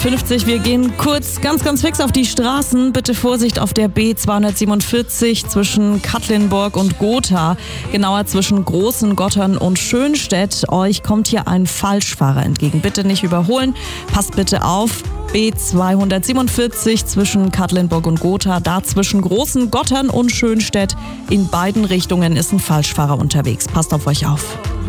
50. Wir gehen kurz ganz fix auf die Straßen. Bitte Vorsicht auf der B247 zwischen Katlinburg und Gotha. Genauer zwischen Großen Gottern und Schönstedt. Euch kommt hier ein Falschfahrer entgegen. Bitte nicht überholen. Passt bitte auf. B247 zwischen Katlinburg und Gotha. Da zwischen Großen Gottern und Schönstedt. In beiden Richtungen ist ein Falschfahrer unterwegs. Passt auf euch auf.